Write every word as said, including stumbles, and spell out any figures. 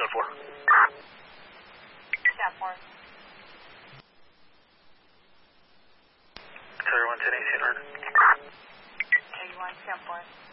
code four. Stand four. Carrier one ten, A C alert. Carrier one, stand four.